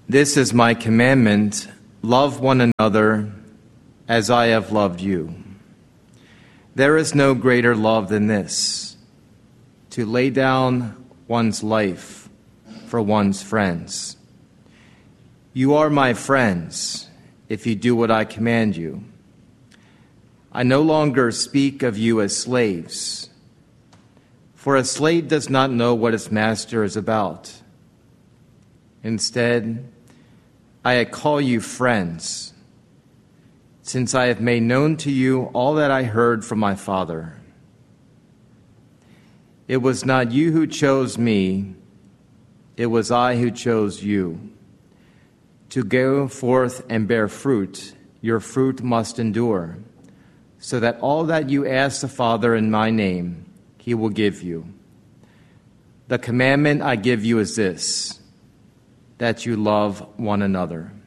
This is my commandment, love one another as I have loved you. There is no greater love than this, to lay down one's life for one's friends. You are my friends if you do what I command you. I no longer speak of you as slaves, for a slave does not know what its master is about. Instead, I call you friends, since I have made known to you all that I heard from my Father. It was not you who chose me, it was I who chose you. To go forth and bear fruit, your fruit must endure, so that all that you ask the Father in my name, he will give you. The commandment I give you is this, that you love one another.